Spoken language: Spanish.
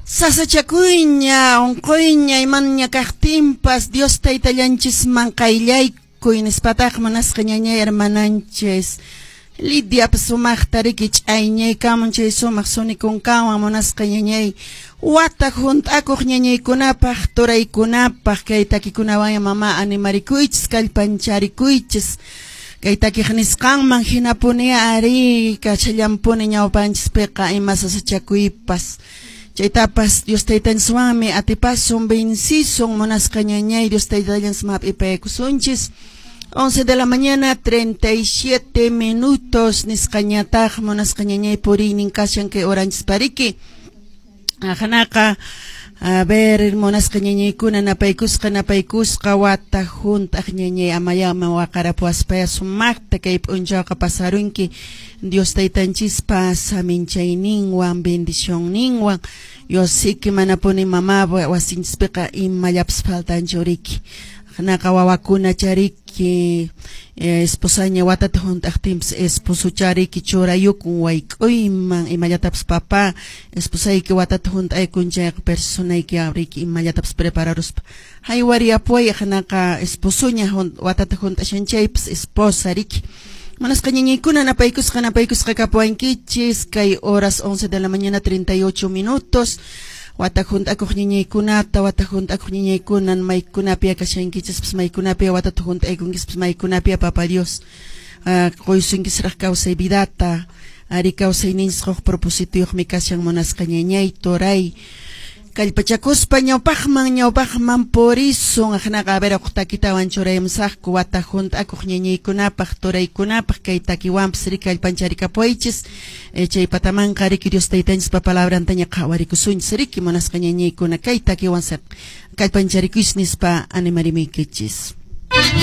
Sasachakuyña, unquyña, imanña kaqtinpas, Dios taytallanchis manqayllaykuy, nispataq manasqa ñañay hermananchis. Lidia sumaqta riki ch'ayñaykamun chay sumaq sunikunkawan manasqa ñañay. Wata junt'akuq ñañaykunapaq, turaykunapaq, kay takikunawan mama animarikuychis, kallpancharikuychis. Kay takiq nisqanman hinapuni ari, kachallampuni ñawpanchispiqa ima sasachakuypas. Chaytapas Dios taytanchikwanmi atipasun vencisun manasqa ñañay Dios taytallanchik ipaykusunchis. 11 de la mañana 37 minutos nisqañataq manasqa ñañay puriynin kashan kay oranchis pariki. Hanaqa a ver manasqa ñañaykuna napaykusqa wata juntaq ñañay amayama waqarapuaspaya sumaqta kay p'unchawqa pasarunki Dios taytanchispa saminchayninwan bendicionninwan Diosiki manapuni mama wasinchispiqa imallapas faltanchuriki. Hanaqa wawakuna chariki esposaña watata juntaqtinpis esposo chariki churayukun wayk'uyman imallatapas papa esposayki watata junt'aykunchayqa personayki abriki imallatapas prepararuspa haywari apuay hanaqa esposuña watata junt'ashanchaypis esposa riki. Manasqa ñañaykuna napaykusqa kapuankichis kay horas 11 de la mañana 38 minutos. Wata junt'akuq ñañaykunata, wata junt'akuq ñañaykunan maykunapia kashankichis maykunapia watata junt'aykunkispis maykunapia Papa Dios. Quysunkisraq kawsay vidata, ari kawsayninchik propósituyuqmi kashan manasqa ñañay toray. Kallpachakuspa ñawpaqman purisun hanaqa averaq takitawan churayamsaqku wata junt'akuq ñañaykunapaq turaykunapaq kay takiwanpas riki kallpancharikapuaychis chay patamanqa riki Dios taytanchikpa palabrantaña qhawarikusunchis riki manasqa ñañaykuna kay takiwan kallpancharikuychis nispa animarimuykichis.